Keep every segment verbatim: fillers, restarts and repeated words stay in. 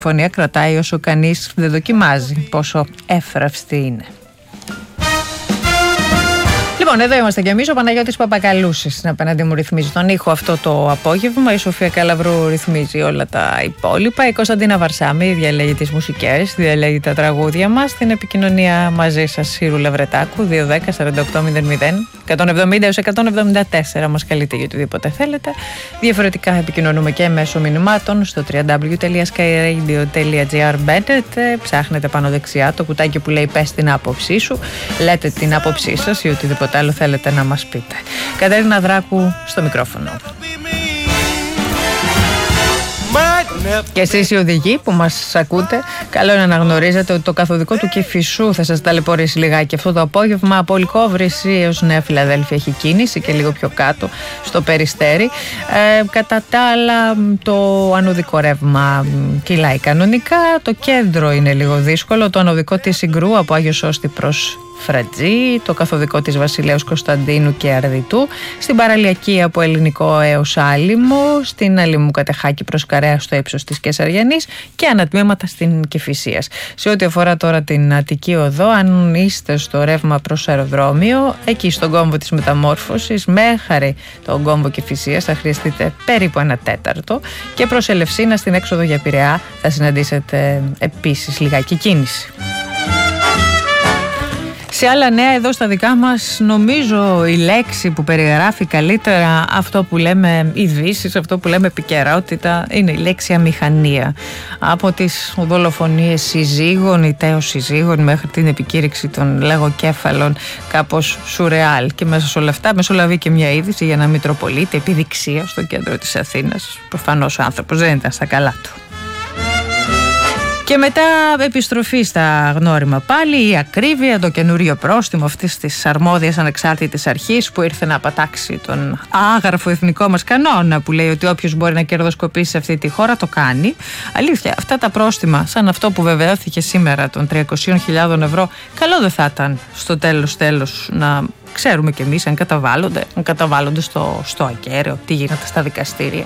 φωνία κρατάει όσο κανείς δεν δοκιμάζει πόσο εύθραυστη είναι. Λοιπόν, εδώ είμαστε κι εμείς. Ο Παναγιώτης Παπακαλούσης απέναντι μου ρυθμίζει τον ήχο αυτό το απόγευμα. Η Σοφία Καλαβρού ρυθμίζει όλα τα υπόλοιπα. Η Κωνσταντίνα Βαρσάμι διαλέγει τις μουσικές, διαλέγει τα τραγούδια μας. Στην επικοινωνία μαζί σας η Ρούλα Βρετάκου, δύο δέκα σαράντα οκτώ μηδέν μηδέν εκατόν εβδομήντα έως εκατόν εβδομήντα τέσσερα. Μας καλείτε για οτιδήποτε θέλετε. Διαφορετικά επικοινωνούμε και μέσω μηνυμάτων στο double-u double-u double-u τελεία skyradio τελεία gr. Μπαίνετε, ψάχνετε πάνω δεξιά το κουτάκι που λέει πες την άποψή σου. Λέτε την άποψή σας ή οτιδήποτε άλλο θέλετε να μας πείτε. Κατερίνα Δράκου στο μικρόφωνο. Και εσείς οι οδηγοί που μας ακούτε, καλό είναι να γνωρίζετε ότι το καθοδικό του Κηφισού θα σας ταλαιπωρήσει λιγάκι αυτό το απόγευμα. Από Λυκόβρηση έως Νέα Φιλαδέλφια έχει κίνηση και λίγο πιο κάτω στο Περιστέρι. Ε, κατά τα άλλα, το ανωδικό ρεύμα κυλάει κανονικά. Το κέντρο είναι λίγο δύσκολο. Το ανωδικό της Συγκρού από Άγιο Σώστη προς Φρατζή, το καθοδικό της Βασιλέως Κωνσταντίνου και Αρδιτού, στην παραλιακή από Ελληνικό έως Άλυμο, στην Αλυμού Κατεχάκη προς Καρέα στο ύψος της Κεσαριανής και ανατμήματα στην Κηφισίας. Σε ό,τι αφορά τώρα την Αττική Οδό, αν είστε στο ρεύμα προς αεροδρόμιο, εκεί στον κόμβο της Μεταμόρφωσης, μέχρι τον κόμβο Κηφισίας θα χρειαστείτε περίπου ένα τέταρτο και προς Ελευσίνα στην έξοδο για Πειραιά θα συναντήσετε επίσης λιγάκι κίνηση. Σε άλλα νέα εδώ στα δικά μας, νομίζω η λέξη που περιγράφει καλύτερα αυτό που λέμε ειδήσεις, αυτό που λέμε επικαιρότητα, είναι η λέξη αμηχανία. Από τις δολοφονίες συζύγων ή τέως συζύγων μέχρι την επικήρυξη των λαγοκέφαλων, κάπως σουρεάλ. Και μέσα σε όλα αυτά μεσολαβεί και μια είδηση για ένα Μητροπολίτη επιδειξία στο κέντρο της Αθήνας. Προφανώς ο άνθρωπος δεν ήταν στα καλά του. Και μετά επιστροφή στα γνώριμα πάλι, η ακρίβεια, το καινούριο πρόστιμο αυτής της αρμόδιας ανεξάρτητης αρχής που ήρθε να πατάξει τον άγραφο εθνικό μας κανόνα που λέει ότι όποιος μπορεί να κερδοσκοπήσει σε αυτή τη χώρα το κάνει. Αλήθεια, αυτά τα πρόστιμα, σαν αυτό που βεβαιώθηκε σήμερα των τριακόσιες χιλιάδες ευρώ, καλό δεν θα ήταν στο τέλος τέλος να ξέρουμε κι εμείς αν καταβάλλονται, αν καταβάλλονται στο, στο ακέραιο, τι γίνεται στα δικαστήρια.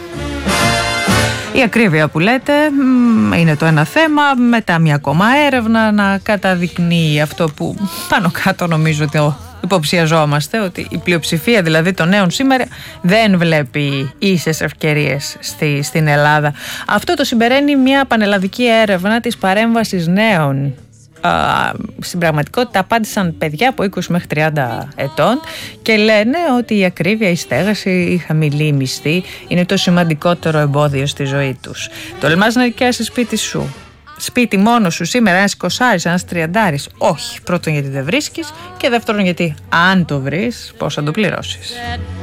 Η ακρίβεια που λέτε είναι το ένα θέμα, μετά μια ακόμα έρευνα να καταδεικνύει αυτό που πάνω κάτω νομίζω ότι υποψιαζόμαστε, ότι η πλειοψηφία δηλαδή των νέων σήμερα δεν βλέπει ίσες ευκαιρίες στη, στην Ελλάδα. Αυτό το συμπεραίνει μια πανελλαδική έρευνα της παρέμβασης νέων. Uh, στην πραγματικότητα απάντησαν παιδιά από είκοσι μέχρι τριάντα ετών και λένε ότι η ακρίβεια, η στέγαση, η χαμηλή μισθή είναι το σημαντικότερο εμπόδιο στη ζωή τους. Τολμάς να νοικιάσεις σπίτι σου, σπίτι μόνο σου σήμερα, ένας εικοσάρης, ένας τριαντάρης? Όχι. Πρώτον γιατί δεν βρίσκεις και δεύτερον γιατί αν το βρεις πώς θα το πληρώσεις.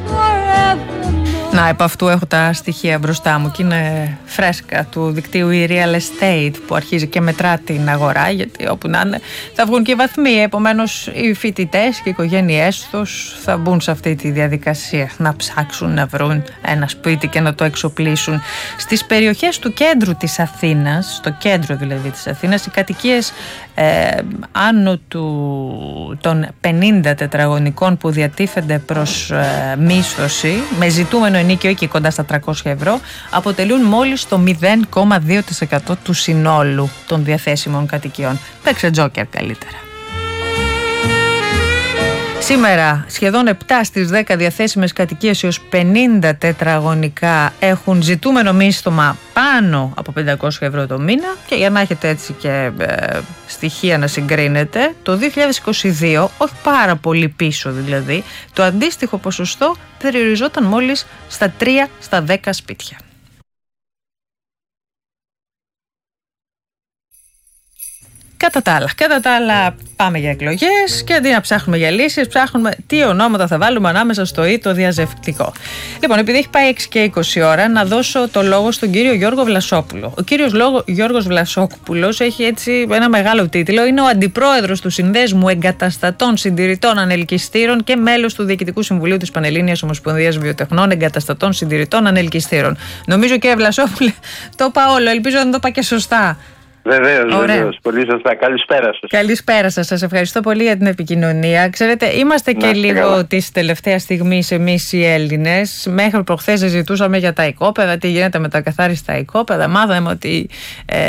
Να, επ' αυτού έχω τα στοιχεία μπροστά μου και είναι φρέσκα του δικτύου η Real Estate που αρχίζει και μετρά την αγορά, γιατί όπου να είναι θα βγουν και οι βαθμοί. Επομένως οι φοιτητές και οι οικογένειές τους θα μπουν σε αυτή τη διαδικασία να ψάξουν να βρουν ένα σπίτι και να το εξοπλίσουν. Στις περιοχές του κέντρου της Αθήνας, στο κέντρο δηλαδή της Αθήνας, οι κατοικίες ε, άνω του, των πενήντα τετραγωνικών που διατίθενται προς ε, μίσθωση με ζητούμενο ενίκιο εκεί κοντά στα τριακόσια ευρώ αποτελούν μόλις το μηδέν κόμμα δύο τοις εκατό του συνόλου των διαθέσιμων κατοικιών. Παίξε τζόκερ καλύτερα. Σήμερα σχεδόν επτά στις δέκα διαθέσιμες κατοικίες έως πενήντα τετραγωνικά έχουν ζητούμενο μίσθωμα πάνω από πεντακόσια ευρώ το μήνα και για να έχετε έτσι και ε, στοιχεία να συγκρίνετε, το δύο χιλιάδες είκοσι δύο, όχι πάρα πολύ πίσω δηλαδή, το αντίστοιχο ποσοστό περιοριζόταν μόλις στα τρία στα δέκα σπίτια. Κατά τα άλλα, κατά τα άλλα πάμε για εκλογές και αντί να ψάχνουμε για λύσεις, ψάχνουμε τι ονόματα θα βάλουμε ανάμεσα στο ή το διαζευτικό. Λοιπόν, επειδή έχει πάει έξι και είκοσι ώρα, να δώσω το λόγο στον κύριο Γιώργο Βλασόπουλο. Ο κύριος λόγο, Γιώργος Βλασόπουλος έχει έτσι ένα μεγάλο τίτλο. Είναι ο αντιπρόεδρος του Συνδέσμου Εγκαταστατών Συντηρητών Ανελκυστήρων και μέλος του Διοικητικού Συμβουλίου της Πανελλήνιας Ομοσπονδίας Βιοτεχνών Εγκαταστατών Συντηρητών Ανελκυστήρων. Νομίζω, κύριε Βλασόπουλε, το είπα όλο. Ελπίζω να το είπα και σωστά. Βεβαίως, βεβαίως. Πολύ σωστά. Καλησπέρα σας. Καλησπέρα σας. Σας ευχαριστώ πολύ για την επικοινωνία. Ξέρετε, είμαστε και λίγο της τελευταίας στιγμής εμείς οι Έλληνες. Μέχρι προχθές ζητούσαμε για τα οικόπεδα, τι γίνεται με τα καθάριστα οικόπεδα. Μάθαμε ότι